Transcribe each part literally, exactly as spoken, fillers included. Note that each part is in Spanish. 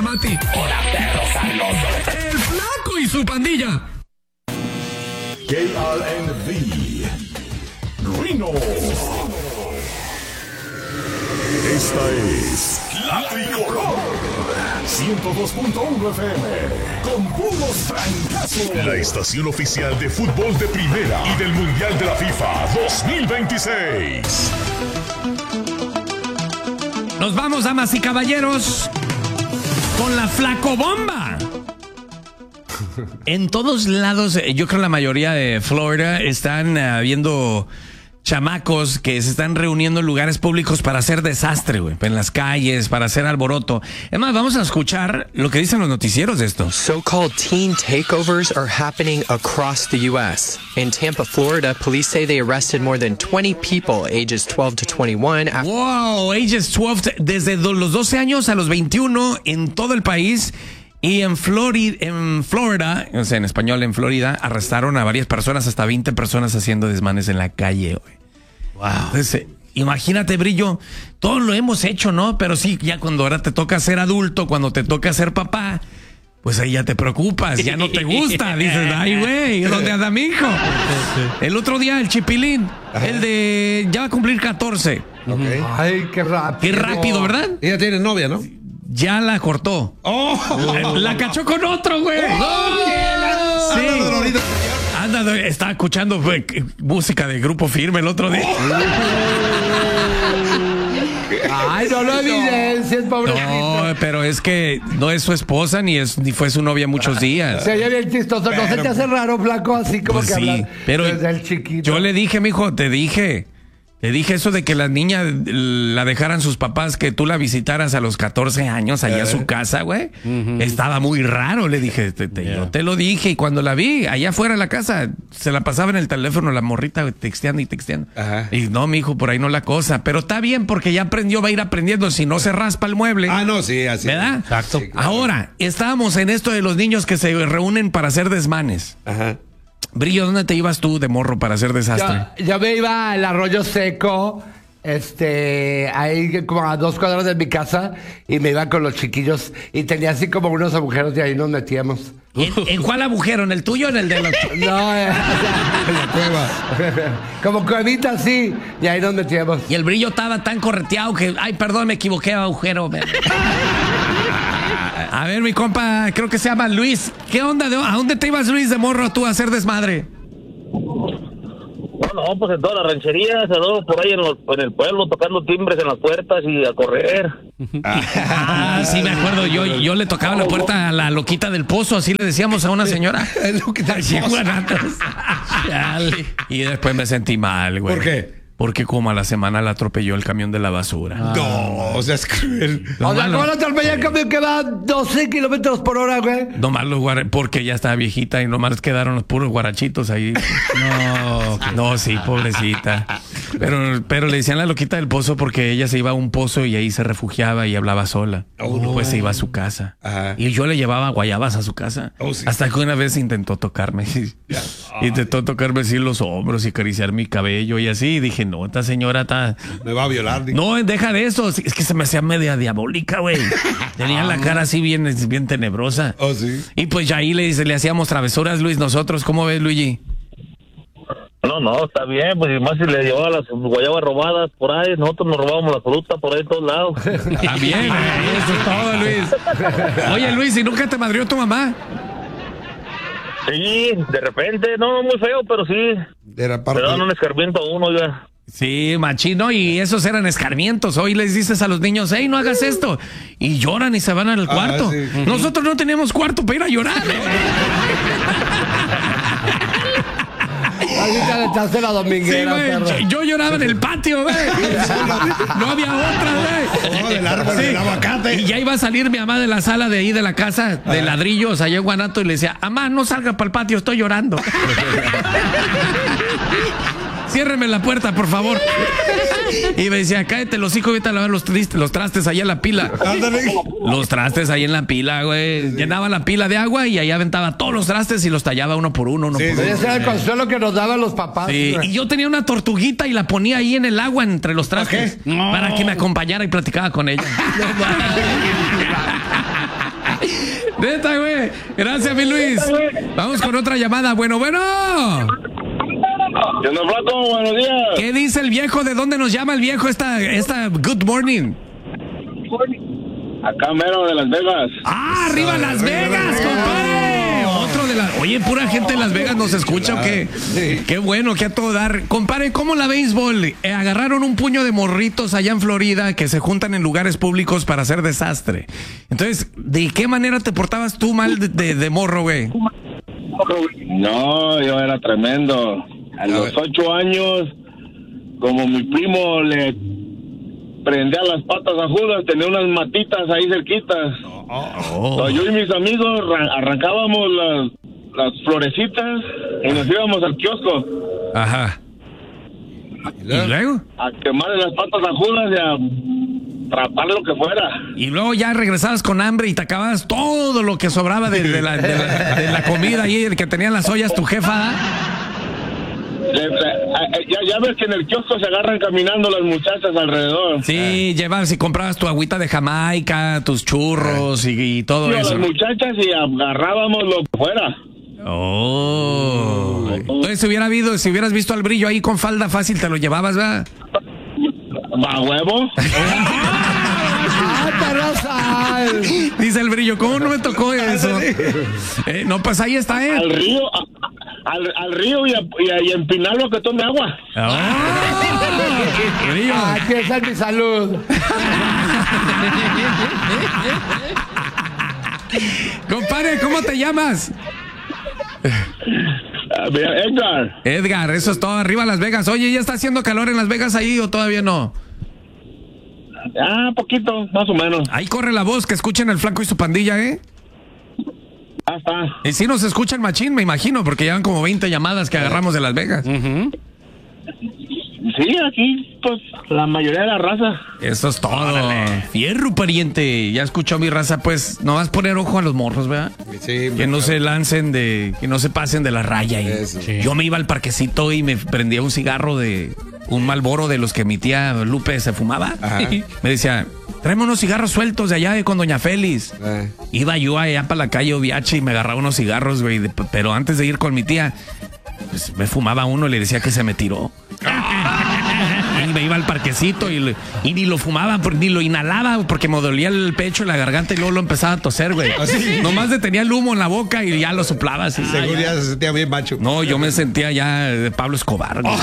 Mati. Hola, perros sabrosos. El Flaco y su pandilla. K R N V. Reno. Esta es La Tricolor. ciento dos punto uno F M. Con puros trancazos. La estación oficial de fútbol de primera y del Mundial de la FIFA dos mil veintiséis. Nos vamos, damas y caballeros, con la Flacobomba. En todos lados, yo creo la mayoría de Florida están uh, viendo chamacos que se están reuniendo en lugares públicos para hacer desastre, güey, en las calles, para hacer alboroto. Es más, vamos a escuchar lo que dicen los noticieros de esto. So-called teen takeovers are happening across the U S. In Tampa, Florida, police say they arrested more than twenty people ages twelve to twenty-one. After- Wow, ages twelve, desde los doce años a los veintiuno en todo el país. Y en Florida, en Florida, o sea, en español, en Florida, arrestaron a varias personas, hasta veinte personas haciendo desmanes en la calle, güey. Wow. Entonces, imagínate, Brillo, todos lo hemos hecho, ¿no? Pero sí, ya cuando ahora te toca ser adulto, cuando te toca ser papá, pues ahí ya te preocupas, ya no te gusta. Dices, ay, güey, ¿dónde anda mi hijo? El otro día, el Chipilín, el de, ya va a cumplir catorce. Okay. Ay, qué rápido. Qué rápido, ¿verdad? Ella tiene novia, ¿no? Ya la cortó. Oh. La cachó con otro, güey. Oh. Sí. Anda dolorido. Anda, estaba escuchando güey, música de Grupo Firme el otro día. Ay, no lo evidencias, pobrecito. No, pero es que no es su esposa ni es ni fue su novia muchos días. Se oye bien chistoso. No se te hace raro, Flaco, así como Pues que sí, hablar pero desde el chiquito. yo le dije, mijo, te dije. Te dije eso de que la niña la dejaran sus papás, que tú la visitaras a los catorce años allá a su casa, güey. Uh-huh. Estaba muy raro, le dije. Te, te, yeah. Yo te lo dije y cuando la vi allá afuera de la casa, se la pasaba en el teléfono la morrita texteando y texteando. Ajá. Y no, mijo, por ahí no la cosa. Pero está bien porque ya aprendió, va a ir aprendiendo. Si no se raspa el mueble. Ah, no, sí, así. ¿Verdad? Exacto. Sí, claro. Ahora, estábamos en esto de los niños que se reúnen para hacer desmanes. Ajá. Brillo, ¿dónde te ibas tú de morro para hacer desastre? Yo, yo me iba al Arroyo Seco, este, ahí como a dos cuadras de mi casa, y me iba con los chiquillos, y tenía así como unos agujeros y ahí nos metíamos. ¿En, ¿en cuál agujero? ¿En el tuyo o en el de los...? No, eh, en la cueva. Como cuevita, sí, y ahí nos metíamos. Y el Brillo estaba tan correteado que, ay, perdón, me equivoqué, agujero. A ver, mi compa, creo que se llama Luis. ¿Qué onda? ¿A dónde te ibas, Luis, de morro tú a hacer desmadre? No, no, pues en todas las rancherías, ¿no? Por ahí en, los, en el pueblo, tocando timbres en las puertas y a correr. Ah, sí, me acuerdo. Yo, yo le tocaba la puerta a la loquita del pozo, así le decíamos a una señora. Loquita del pozo. Y después me sentí mal, güey. ¿Por qué? Porque como a la semana la atropelló el camión de la basura. Ah. No, o sea, es cruel. O sea, ¿cómo la atropelló el camión que va a doce kilómetros por hora, güey? Nomás los guar... porque ya estaba viejita y nomás quedaron los puros guarachitos ahí. No, no, sí, pobrecita. Pero, pero le decían la loquita del pozo porque ella se iba a un pozo y ahí se refugiaba y hablaba sola. Oh, no. Pues se iba a su casa. Ajá. Y yo le llevaba guayabas a su casa. Oh, sí. Hasta que una vez intentó tocarme. Intentó tocarme así los hombros y acariciar mi cabello y así. Y dije, no, esta señora está... Me va a violar. Digo. No, deja de eso. Es que se me hacía media diabólica, güey. Tenía la cara así bien, bien tenebrosa. Oh, sí. Y pues ya ahí le, le hacíamos travesuras, Luis, nosotros. ¿Cómo ves, Luigi? No, no, está bien. Pues y más si le llevaba las guayabas robadas por ahí. Nosotros nos robábamos la fruta por ahí de todos lados. Está bien, eso es todo, Luis. Oye, Luis, ¿y nunca te madrió tu mamá? Sí, de repente, no, muy feo, pero sí. Era parte... Le dan un escarmiento a uno ya. Sí, machino, y esos eran escarmientos. Hoy les dices a los niños, hey, no hagas esto. Y lloran y se van al cuarto. Ah, sí. Nosotros no tenemos cuarto para ir a llorar. Así te aventaste la dominguera, sí, perro. Yo, yo lloraba en el patio, güey. No había otra, güey. Oh, del árbol, sí. Del aguacate. Y ya iba a salir mi mamá de la sala de ahí de la casa, de ladrillos, allá en Guanato, y le decía, mamá, no salga para el patio, estoy llorando. Ciérreme la puerta, por favor. Y me decía, cállate los hijos, vete a lavar los, tristes, los trastes ahí en la pila. Los trastes ahí en la pila, güey. Sí. Llenaba la pila de agua y ahí aventaba todos los trastes y los tallaba uno por uno, uno sí, por sí, uno. Ese era el consuelo que nos daban los papás. Sí. Y yo tenía una tortuguita y la ponía ahí en el agua entre los trastes. No. Para que me acompañara y platicaba con ella. Neta, güey. Gracias, mi Luis. Vamos con otra llamada. Bueno, bueno. ¿Qué onda, Flaco? Buenos días. ¿Qué dice el viejo? ¿De dónde nos llama el viejo esta, esta Good Morning? Acá mero de Las Vegas. ¡Ah, arriba Las Vegas, compadre! Otro de las... Oye, pura gente de Las Vegas nos escucha, ¿o qué? Sí. Qué bueno, qué a todo dar. Compadre, ¿cómo la béisbol? Eh, agarraron un puño de morritos allá en Florida que se juntan en lugares públicos para hacer desastre. Entonces, ¿de qué manera te portabas tú mal de, de, de morro, güey? No, yo era tremendo. A los ocho años, como mi primo le prendía las patas a Judas, tenía unas matitas ahí cerquitas. Oh. So, yo y mis amigos ra- arrancábamos las, las florecitas y nos íbamos al kiosco Ajá. ¿Y luego? a quemarle las patas a Judas y a atrapar lo que fuera. Y luego ya regresabas con hambre y te acababas todo lo que sobraba de, de, la, de, la, de la comida ahí, el que tenía en las ollas tu jefa. Le- le- a- ya, ya ves que en el kiosco se agarran caminando las muchachas alrededor. Sí, llevabas y comprabas tu agüita de Jamaica, tus churros y, y todo Sí, a eso. las muchachas y agarrábamos lo que fuera. Oh. Entonces, si hubiera habido, si hubieras visto al Brillo ahí con falda fácil, te lo llevabas, ¿verdad? ¿Va huevo? ¡Ah, perro sal! Dice el Brillo, ¿cómo no me tocó eso? Eh, no, pues ahí está, ¿eh? Al río, a- al, al río y, a, y, a, y a empinarlo a que tome agua. Oh. Brillo. Aquí está mi salud. Compadre, ¿cómo te llamas? Ah, mira, Edgar, Edgar, eso es todo. Arriba Las Vegas. Oye, ¿ya está haciendo calor en Las Vegas ahí o todavía no? ah, poquito, más o menos. Ahí corre la voz, que escuchen el Flaco y su pandilla, ¿eh? Ah, está. Y sí nos escuchan machín, me imagino, porque llevan como veinte llamadas que agarramos de Las Vegas. Sí, aquí, pues, la mayoría de la raza. Eso es todo. Fierro, pariente. Ya escuchó mi raza, pues, no vas a poner ojo a los morros, ¿verdad? Sí, Que no se lancen de, que no se pasen de la raya. Y Eso. yo me iba al parquecito y me prendía un cigarro de un Marlboro de los que mi tía Lupe se fumaba. Ajá. Me decía, tráeme unos cigarros sueltos de allá de con Doña Félix. Eh. Iba yo allá para la calle Oviache y me agarraba unos cigarros, güey. de- Pero antes de ir con mi tía, pues me fumaba uno y le decía que se me tiró. Y me iba al parquecito y, le- y ni lo fumaba, por- ni lo inhalaba porque me dolía el pecho y la garganta y luego lo empezaba a toser, güey. ¿Así? Nomás detenía el humo en la boca y ya lo soplaba así. Seguro ya se sentía bien macho. No, yo me sentía ya de Pablo Escobar, güey.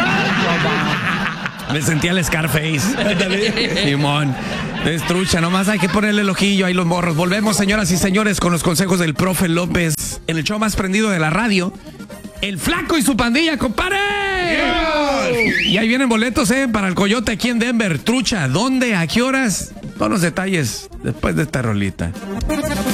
Me sentía el Scarface. Simón. Destrucha, nomás hay que ponerle el ojillo ahí los morros. Volvemos, señoras y señores, con los consejos del profe López en el show más prendido de la radio. El Flaco y su pandilla, compadre. Y ahí vienen boletos, eh, para el Coyote aquí en Denver. Trucha, ¿dónde? ¿A qué horas? Todos los detalles después de esta rolita.